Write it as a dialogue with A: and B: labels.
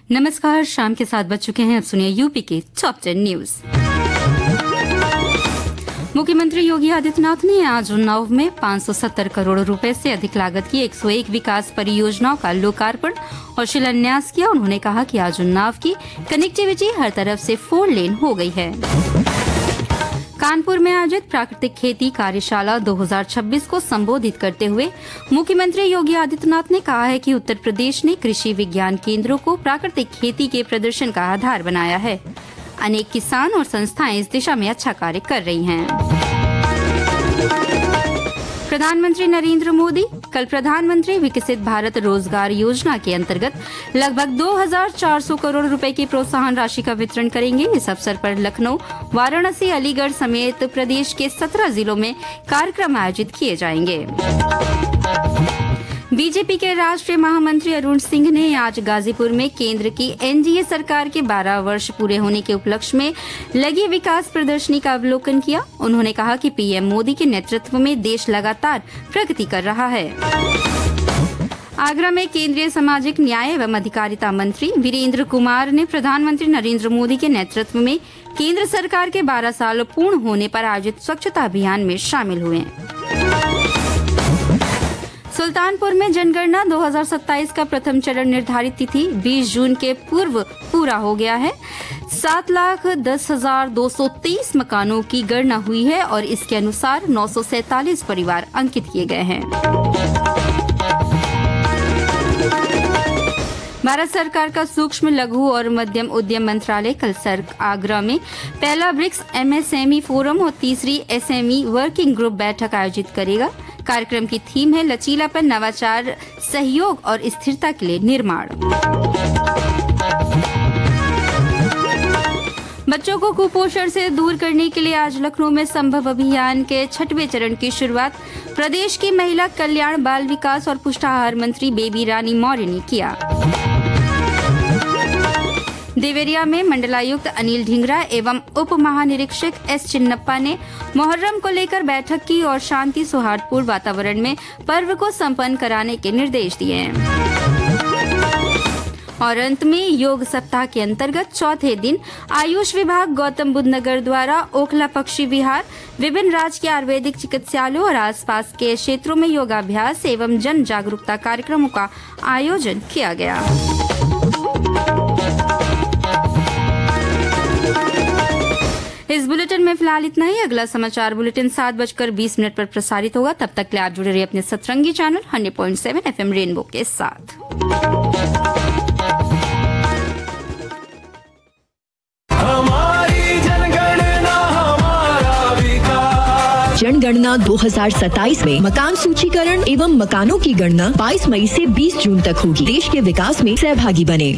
A: नमस्कार, शाम के 7 बज चुके हैं। अब सुनिए यूपी के टॉप 10 न्यूज। मुख्यमंत्री योगी आदित्यनाथ ने आज उन्नाव में 570 करोड़ रुपए से अधिक लागत की 101 विकास परियोजनाओं का लोकार्पण और शिलान्यास किया। उन्होंने कहा कि आज उन्नाव की कनेक्टिविटी हर तरफ से 4 लेन हो गई है। कानपुर में आयोजित प्राकृतिक खेती कार्यशाला 2026 को संबोधित करते हुए मुख्यमंत्री योगी आदित्यनाथ ने कहा है कि उत्तर प्रदेश ने कृषि विज्ञान केंद्रों को प्राकृतिक खेती के प्रदर्शन का आधार बनाया है। अनेक किसान और संस्थाएं इस दिशा में अच्छा कार्य कर रही हैं। प्रधानमंत्री नरेंद्र मोदी कल प्रधानमंत्री विकसित भारत रोजगार योजना के अंतर्गत लगभग 2400 करोड़ रुपए की प्रोत्साहन राशि का वितरण करेंगे। इस अवसर पर लखनऊ, वाराणसी, अलीगढ़ समेत प्रदेश के 17 जिलों में कार्यक्रम आयोजित किए जाएंगे। बीजेपी के राष्ट्रीय महामंत्री अरुण सिंह ने आज गाजीपुर में केंद्र की एनडीए सरकार के 12 वर्ष पूरे होने के उपलक्ष्य में लगी विकास प्रदर्शनी का अवलोकन किया। उन्होंने कहा कि पीएम मोदी के नेतृत्व में देश लगातार प्रगति कर रहा है। आगरा में केंद्रीय सामाजिक न्याय एवं अधिकारिता मंत्री वीरेंद्र कुमार ने प्रधानमंत्री नरेंद्र मोदी के नेतृत्व में केंद्र सरकार के 12 साल पूर्ण होने पर आयोजित स्वच्छता अभियान में शामिल हुए। सुल्तानपुर में जनगणना 2027 का प्रथम चरण निर्धारित तिथि 20 जून के पूर्व पूरा हो गया है। 7,10,223 मकानों की गणना हुई है और इसके अनुसार 947 परिवार अंकित किए गए हैं। भारत सरकार का सूक्ष्म, लघु और मध्यम उद्यम मंत्रालय कल आगरा में पहला ब्रिक्स एमएसएमई फोरम और तीसरी एसएमई वर्किंग ग्रुप बैठक आयोजित करेगा। कार्यक्रम की थीम है लचीलापन, नवाचार, सहयोग और स्थिरता के लिए निर्माण। बच्चों को कुपोषण से दूर करने के लिए आज लखनऊ में संभव अभियान के 6वें चरण की शुरुआत प्रदेश की महिला कल्याण, बाल विकास और पुष्टाहार मंत्री बेबी रानी मौर्य ने किया। देवरिया में मंडलायुक्त अनिल ढींगरा एवं उप महानिरीक्षक एस चिन्नप्पा ने मुहर्रम को लेकर बैठक की और शांति सौहार्दपूर्ण वातावरण में पर्व को संपन्न कराने के निर्देश दिए हैं। और अंत में योग सप्ताह के अंतर्गत चौथे दिन आयुष विभाग गौतम बुद्ध नगर द्वारा ओखला पक्षी विहार, विभिन्न राजकीय आयुर्वेदिक चिकित्सालयों और आसपास के क्षेत्रों में योगाभ्यास एवं जन जागरूकता कार्यक्रमों का आयोजन किया गया। इस बुलेटिन में फिलहाल इतना ही। अगला समाचार बुलेटिन 7:20 पर प्रसारित होगा। तब तक के लिए आप जुड़े रहिए अपने सतरंगी चैनल 100.7 FM रेनबो के साथ।
B: जनगणना 2027 में मकान सूचीकरण एवं मकानों की गणना 22 मई से 20 जून तक होगी। देश के विकास में सहभागी बने।